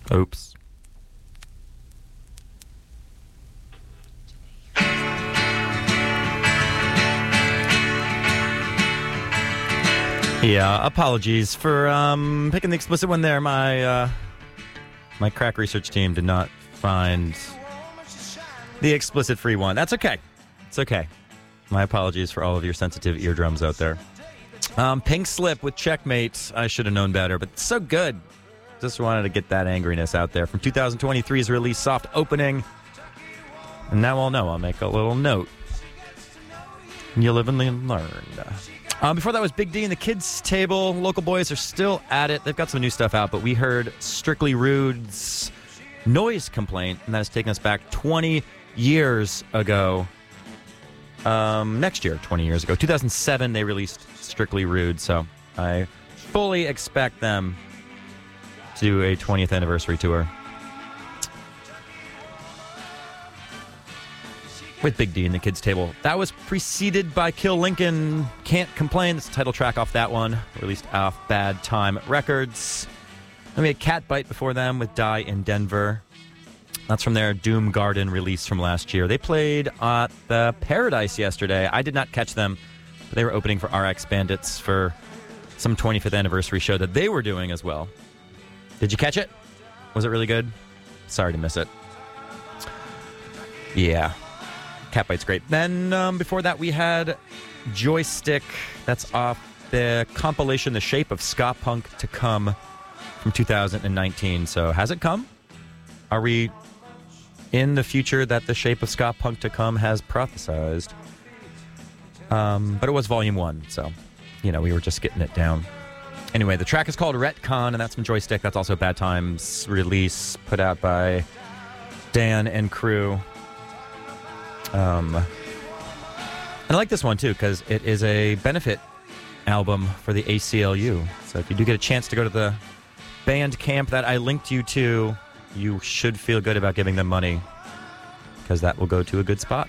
Oops. Yeah, apologies for picking the explicit one there. My crack research team did not find the explicit free one. That's okay. It's okay. My apologies for all of your sensitive eardrums out there. Pink Slip with Checkmate. I should have known better, but it's so good. Just wanted to get that angriness out there. From 2023's release, Soft Opening. And now I'll know. I'll make a little note. You live and learn. Before that was Big D and the Kids Table. Local boys are still at it. They've got some new stuff out, but we heard Strictly Rude's Noise Complaint, and that has taken us back 20 years ago. Next year, 20 years ago. 2007, they released Strictly Rude, so I fully expect them to do a 20th anniversary tour with Big D and the Kids Table. That was preceded by Kill Lincoln, Can't Complain. That's the title track off that one, released off Bad Time Records. Then we had Catbite before them with Die in Denver. That's from their Doom Garden release from last year. They played at the Paradise yesterday. I did not catch them, but they were opening for RX Bandits for some 25th anniversary show that they were doing as well. Did you catch it? Was it really good? Sorry to miss it. Yeah. Catbite's great. Then before that, we had Joystick. That's off the compilation The Shape of Ska Punk to Come from 2019. So has it come? Are we in the future that The Shape of Ska Punk to Come has prophesized? But it was Volume 1, so, we were just getting it down. Anyway, the track is called Retcon, and that's from Joystick. That's also Bad Times release put out by Dan and crew. And I like this one, too, because it is a benefit album for the ACLU. So if you do get a chance to go to the band camp that I linked you to, you should feel good about giving them money, because that will go to a good spot.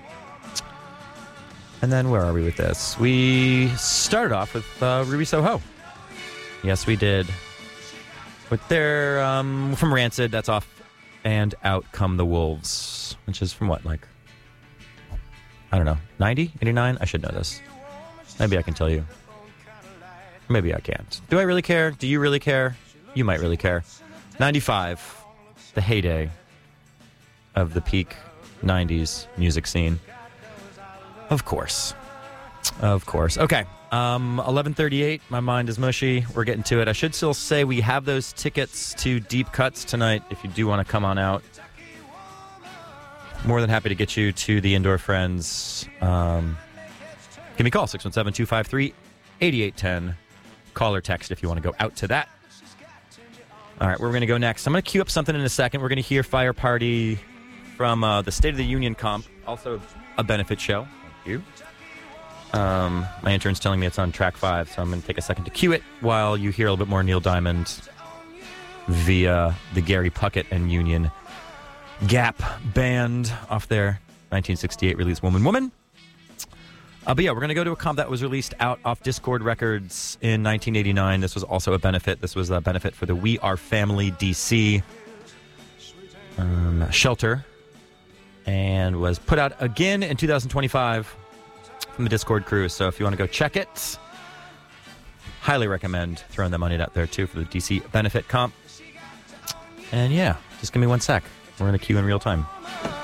And then where are we with this? We started off with Ruby Soho. Yes, we did. With their, from Rancid, that's off And Out Come the Wolves, which is from what, like, I don't know, 90, 89? I should know this. Maybe I can tell you. Maybe I can't. Do I really care? Do you really care? You might really care. 95, the heyday of the peak 90s music scene. Of course. Okay. 11:38. My mind is mushy. We're getting to it. I should still say we have those tickets to Deep Cuts tonight if you do want to come on out. More than happy to get you to the Indoor Friends. Give me a call, 617-253-8810. Call or text if you want to go out to that. All right, where we're going to go next. I'm going to queue up something in a second. We're going to hear Fire Party from the State of the Union comp, also a benefit show. Thank you. My intern's telling me it's on track 5, so I'm going to take a second to cue it while you hear a little bit more Neil Diamond via the Gary Puckett and Union Gap band off their 1968 release Woman. But yeah, we're going to go to a comp that was released out off Discord Records in 1989. This was also a benefit. This was a benefit for the We Are Family DC shelter, and was put out again in 2025 from the Discord crew. So if you want to go check it, highly recommend throwing that money out there too for the DC benefit comp. And yeah, just give me one sec. We're going to queue in real time.